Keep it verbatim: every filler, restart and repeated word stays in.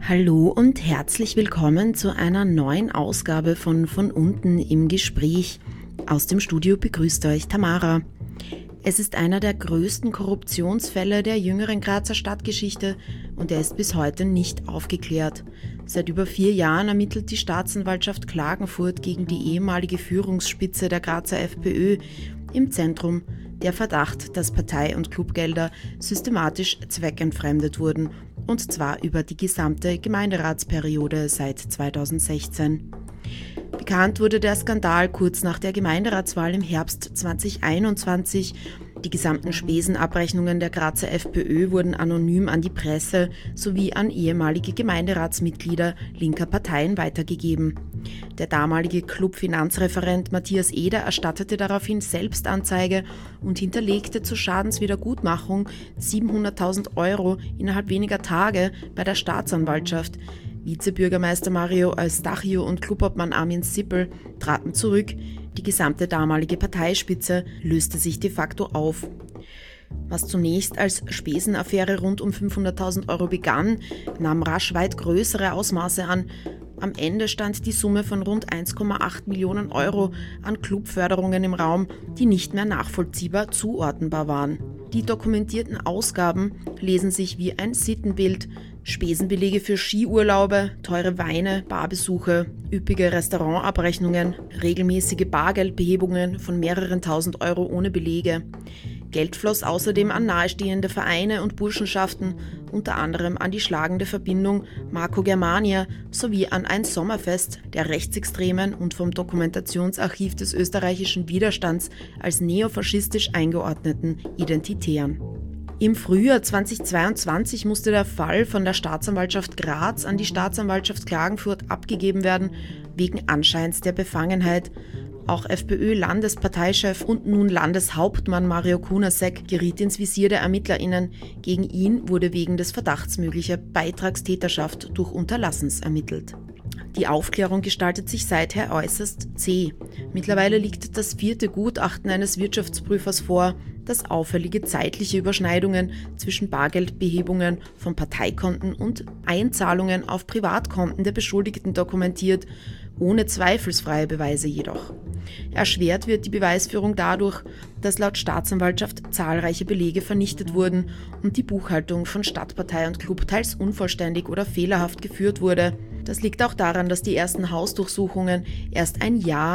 Hallo und herzlich willkommen zu einer neuen Ausgabe von Von unten im Gespräch. Aus dem Studio begrüßt euch Tamara. Es ist einer der größten Korruptionsfälle der jüngeren Grazer Stadtgeschichte und er ist bis heute nicht aufgeklärt. Seit über vier Jahren ermittelt die Staatsanwaltschaft Klagenfurt gegen die ehemalige Führungsspitze der Grazer FPÖ. Im Zentrum der Verdacht, dass Partei- und Clubgelder systematisch zweckentfremdet wurden, und zwar über die gesamte Gemeinderatsperiode seit zweitausendsechzehn. Bekannt wurde der Skandal kurz nach der Gemeinderatswahl im Herbst zweitausendeinundzwanzig. Die gesamten Spesenabrechnungen der Grazer FPÖ wurden anonym an die Presse sowie an ehemalige Gemeinderatsmitglieder linker Parteien weitergegeben. Der damalige Clubfinanzreferent Matthias Eder erstattete daraufhin Selbstanzeige und hinterlegte zur Schadenswiedergutmachung siebenhunderttausend Euro innerhalb weniger Tage bei der Staatsanwaltschaft. Vizebürgermeister Mario Eustachio und Clubobmann Armin Sippel traten zurück. Die gesamte damalige Parteispitze löste sich de facto auf. Was zunächst als Spesenaffäre rund um fünfhunderttausend Euro begann, nahm rasch weit größere Ausmaße an. Am Ende stand die Summe von rund eins Komma acht Millionen Euro an Clubförderungen im Raum, die nicht mehr nachvollziehbar zuordnenbar waren. Die dokumentierten Ausgaben lesen sich wie ein Sittenbild: Spesenbelege für Skiurlaube, teure Weine, Barbesuche, üppige Restaurantabrechnungen, regelmäßige Bargeldbehebungen von mehreren tausend Euro ohne Belege. Geld floss außerdem an nahestehende Vereine und Burschenschaften, unter anderem an die schlagende Verbindung Marco Germania sowie an ein Sommerfest der rechtsextremen und vom Dokumentationsarchiv des österreichischen Widerstands als neofaschistisch eingeordneten Identitären. Im Frühjahr zweitausendzweiundzwanzig musste der Fall von der Staatsanwaltschaft Graz an die Staatsanwaltschaft Klagenfurt abgegeben werden, wegen Anscheins der Befangenheit. Auch FPÖ-Landesparteichef und nun Landeshauptmann Mario Kunasek geriet ins Visier der ErmittlerInnen. Gegen ihn wurde wegen des Verdachts möglicher Beitragstäterschaft durch Unterlassens ermittelt. Die Aufklärung gestaltet sich seither äußerst zäh. Mittlerweile liegt das vierte Gutachten eines Wirtschaftsprüfers vor, das auffällige zeitliche Überschneidungen zwischen Bargeldbehebungen von Parteikonten und Einzahlungen auf Privatkonten der Beschuldigten dokumentiert, ohne zweifelsfreie Beweise jedoch. Erschwert wird die Beweisführung dadurch, dass laut Staatsanwaltschaft zahlreiche Belege vernichtet wurden und die Buchhaltung von Stadtpartei und Club teils unvollständig oder fehlerhaft geführt wurde. Das liegt auch daran, dass die ersten Hausdurchsuchungen erst ein Jahr